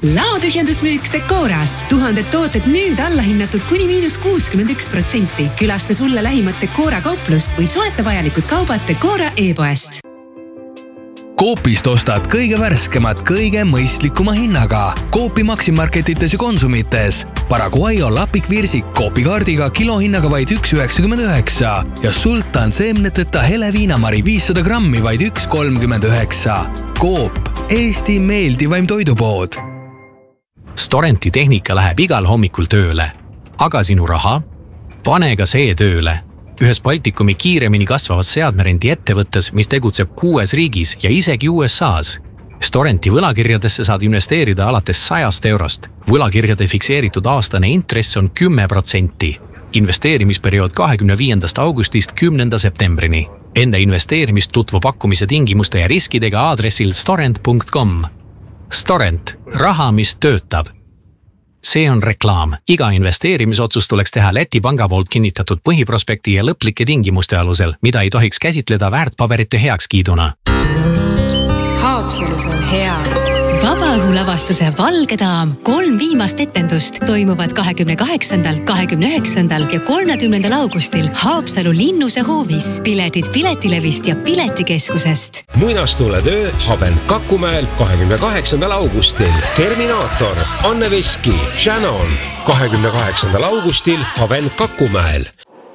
Laotühjendusmüük Decoras. 1000 tooted nüüd allahinnatud kuni –61%. Külasta sulle lähimat Decora kauplust või soeta vajalikud kaubad Decora e-poest. Coopist ostad kõige värskemat, kõige mõistlikuma hinnaga. Coopi Maximarketites ja Konsumites. Paraguayo lapikvirsik Coopi kaardiga kilohinnaga vaid 1,99 ja sultan seemneteta hele viinamari 500 grammi vaid 1,39. Coop, Eesti meeldivaim toidupood. Storenti tehnika läheb igal hommikul tööle. Aga sinu raha? Pane ka see tööle. Ühes Baltikumi kiiremini kasvavas seadmerendi ettevõttes, mis tegutseb 6 riigis ja isegi USA's. Storenti võlakirjadesse saad investeerida alates 100 eurost. Võlakirjade fikseeritud aastane intress on 10%. Investeerimisperiood 25. augustist 10. septembrini. Enda investeerimist tutvu pakkumise tingimuste ja riskidega aadressil storent.com. Storent. Raha, mis töötab. See on reklaam. Iga investeerimisotsust tuleks teha Läti panga poolt kinnitatud põhiprospekti ja lõplike tingimuste alusel, mida ei tohiks käsitleda väärtpaberite heakskiiduna. Haapsalus on hea. Vabaõhulavastuse Valge daam 3 viimast etendust toimuvad 28., 29. ja 30. augustil Haapsalu Linnuse hoovis. Piletid Piletilevist ja Piletikeskusest. Muinastuletöö Haven Kakumäel 28. augustil. Terminaator, Anne Veski, Shannon 28. augustil Haven Kakumäel.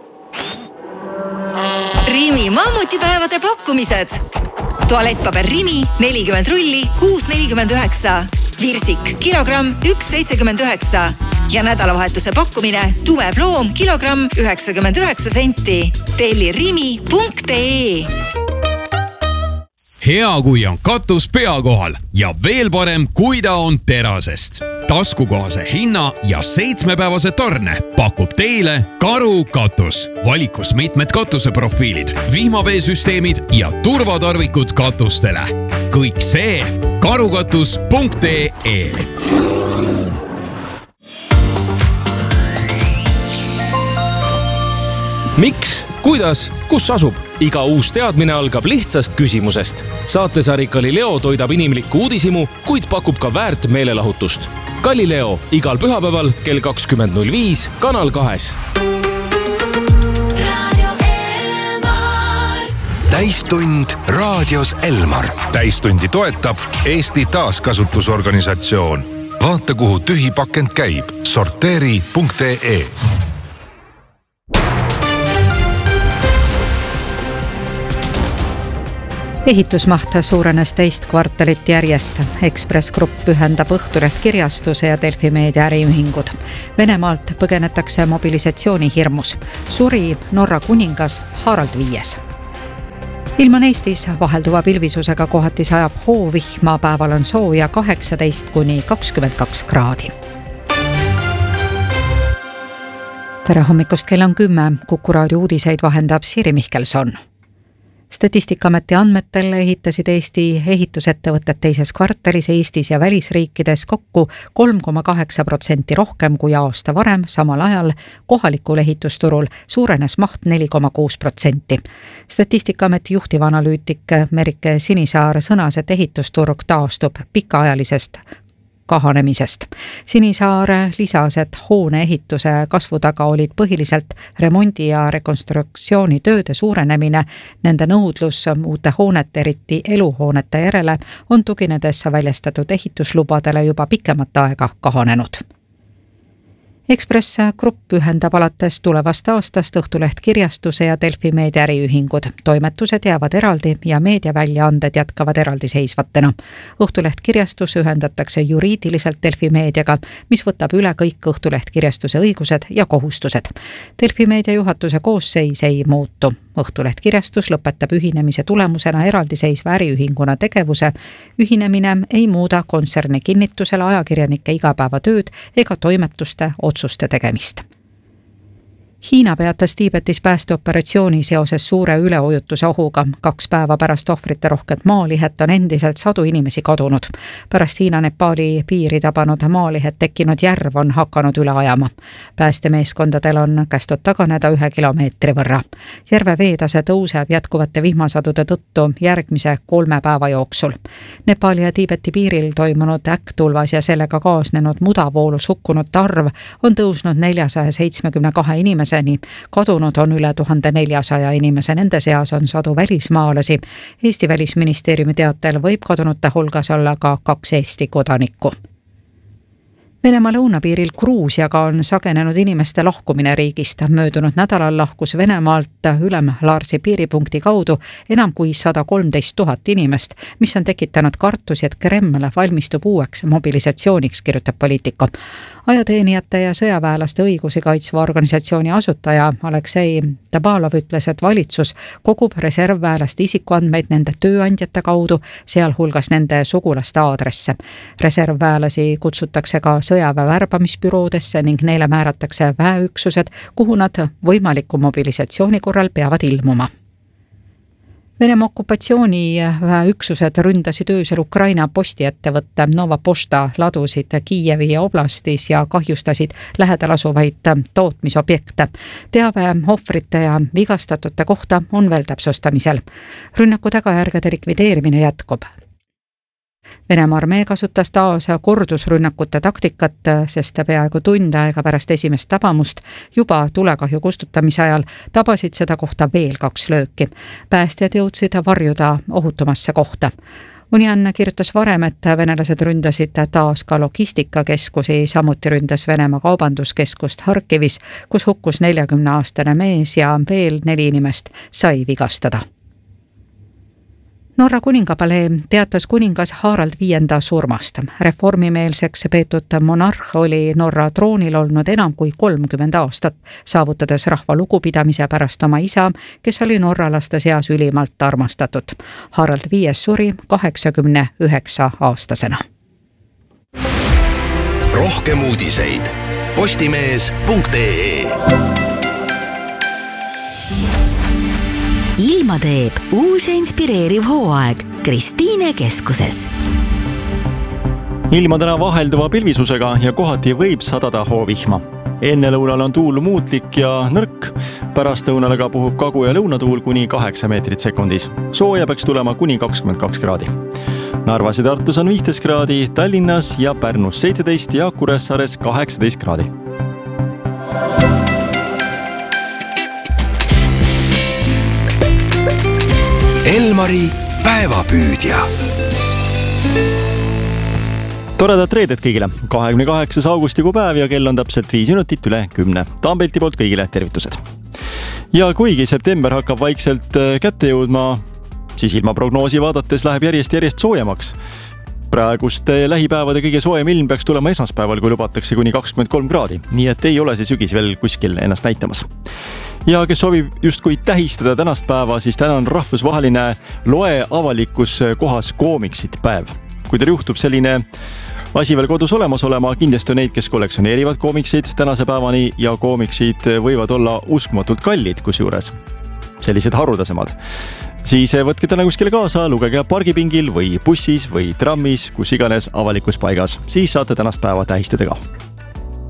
Rimi mammutipäevade pakkumised. Tualettpaber Rimi 40 rulli 6,49. Virsik kilogramm 1,79. Ja nädalavahetuse pakkumine tume ploom kilogramm 99 senti. Telli rimi.ee. Hea, kui on katus pea kohal ja veel parem, kui ta on terasest. Taskukohase hinna ja 7-päevase tarne pakub teile Karu katus. Valikus mitmed katuseprofiilid, vihmaveesüsteemid ja turvatarvikud katustele. Kõik see karukatus.ee. Miks? Kuidas? Kus asub? Iga uus teadmine algab lihtsast küsimusest. Saatesari Galileo toidab inimlikku uudisimu, kuid pakub ka väärt meelelahutust. Galileo igal pühapäeval kell 20.05 Kanal 2. Täistund raadios Elmar. Täistundi toetab Eesti Taaskasutusorganisatsioon. Vaata, kuhu tühi pakend käib. Sorteeri.ee. Ehitusmaht suurenes teist kvartalit järjest. Ekspress Grupp ühendab Õhtuleht kirjastuse ja Delfi Meedia äriühingud. Venemaalt põgenetakse mobilisatsiooni hirmus. Suri Norra kuningas Harald V. Ilm on Eestis vahelduva pilvisusega, kohati sajab hoovihma, päeval on sooja 18 kuni 22 kraadi. Tere hommikust, kell on 10. Kuku raadio uudiseid vahendab Siiri Mihkelson. Statistikaameti andmetel ehitasid Eesti ehitusettevõtted teises kvartalis Eestis ja välisriikides kokku 3,8% rohkem kui aasta varem. Samal ajal kohalikul ehitusturul suurenes maht 4,6%. Statistikaameti juhtivanalüütik Merike Sinisaar sõnas, et ehitusturg taastub pikaajalisest kahanemisest. Sinisaar lisas, et hoone ehituse kasvu taga olid põhiliselt remondi- ja rekonstruktsioonitööde suurenemine. Nende nõudlus uute hoonete, eriti eluhoonete järele, on tuginedes väljastatud ehituslubadele juba pikemat aega kahanenud. Ekspress Grupp ühendab alates tulevast aastast Õhtuleht kirjastuse ja Delfi Meedia äriühingud. Toimetused jäävad eraldi ja meediaväljaanded jätkavad eraldiseisvatena. Õhtuleht kirjastus ühendatakse juriidiliselt Delfi Meediaga, mis võtab üle kõik Õhtuleht kirjastuse õigused ja kohustused. Delfi Meedia juhatuse koosseis ei muutu. Õhtuleht kirjastus lõpetab ühinemise tulemusena eraldiseisva äriühinguna tegevuse. Ühinemine ei muuda kontserni kinnitusele ajakirjanike igapäevatööd ega toimetuste otsuste tegemist. Hiina peatas Tiibetis päästeoperatsiooni seoses suure üleujutuse ohuga. 2 päeva pärast ohvrite rohket maalihet on endiselt 100 inimesi kadunud. Pärast Hiina-Nepaali piiri tabanud maalihet tekkinud järv on hakanud üle ajama. Päästemeeskondadel on kästud taganeda 1 kilomeetri võrra. Järve veetase tõuseb jätkuvate vihmasadude tõttu järgmise 3 päeva jooksul. Nepaali ja Tiibeti piiril toimunud äkktulvas ja sellega kaasnenud mudavoolus hukkunute arv on tõusnud 472 inimeseni. Kadunud on üle 1400 inimese, nende seas on 100 välismaalasi. Eesti välisministeeriumi teatel võib kadunute hulgas olla ka 2 Eesti kodanikku. Venemaa lõunapiiril Gruusiaga on sagenenud inimeste lahkumine riigist. Möödunud nädalal lahkus Venemaalt Ülem-Laarsi piiripunkti kaudu enam kui 113 000 inimest, mis on tekitanud kartusi, et Kreml valmistub uueks mobilisatsiooniks, kirjutab Politico. Ajateenijate ja sõjaväelaste õigusi kaitsva organisatsiooni asutaja Aleksei Tabalov ütles, et valitsus kogub reservväelaste isikuandmeid nende tööandjate kaudu, sealhulgas nende sugulaste aadresse. Reservväelasi kutsutakse ka sõjaväe värbamisbüroodesse ning neile määratakse väeüksused, kuhu nad võimaliku mobilisatsiooni korral peavad ilmuma. Venemaa okupatsiooniväeüksused ründasid öösel Ukraina postiettevõtte Nova Pošta ladusid Kiievi oblastis ja kahjustasid lähedal asuvaid tootmisobjekte. Teave ohvrite ja vigastatute kohta on veel täpsustamisel. Rünnaku tagajärgede likvideerimine jätkub. Venemaa armee kasutas taas kordusrünnakute taktikat, sest peaaegu tund aega pärast esimest tabamust juba tulekahju kustutamise ajal tabasid seda kohta veel 2 lööki. Päästjad jõudsid varjuda ohutumasse kohta. Unian kirjutas varem, et venelased ründasid taas ka logistikakeskusi, samuti ründas Venemaa kaubanduskeskust Harkivis, kus hukkus 40-aastane mees ja veel 4 inimest sai vigastada. Norra kuningapalee teatas kuningas Harald V surmast. Reformimeelseks peetud monarh oli Norra troonil olnud enam kui 30 aastat, saavutades rahva lugupidamise pärast oma isa, kes oli norralaste seas ülimalt armastatud. Harald V suri 89-aastasena. Rohkem uudiseid postimees.ee. Ilma teeb uus ja inspireeriv hooaeg Kristiine keskuses. Ilma täna vahelduva pilvisusega ja kohati võib sadada hoovihma. Enne lõunal on tuul muutlik ja nõrk. Pärast lõunal aga puhub kagu- ja lõunatuul kuni 8 meetrit sekundis. Sooja peaks tulema kuni 22 kraadi. Narvas ja Tartus on 15 kraadi, Tallinnas ja Pärnus 17 ja Kuressaares 18 kraadi. Elmari päevapüüdja. Toredat reedet kõigile. 28. augustikuu päev ja kell on täpselt 5 minutit üle 10. Tambelti poolt kõigile tervitused. Ja kuigi september hakkab vaikselt kätte jõudma, siis ilmaprognoosi vaadates läheb järjest soojemaks. Praeguste lähipäevade kõige soojem ilm peaks tulema esmaspäeval, kui lubatakse kuni 23 kraadi. Nii et ei ole see sügis veel kuskil ennast näitamas. Ja kes soovib justkui tähistada tänast päeva, siis täna on rahvusvaheline loe avalikus kohas koomiksid päev. Kui teil juhtub selline asi veel kodus olemas olema, kindlasti on neid, kes kollektsioneerivad koomiksid tänase päevani ja koomiksid võivad olla uskumatult kallid, kusjuures sellised harudasemad. Siis võtke täna kuskile kaasa, lugege pargipingil või bussis või trammis, kus iganes avalikus paigas. Siis saate tänast päeva tähistada ka.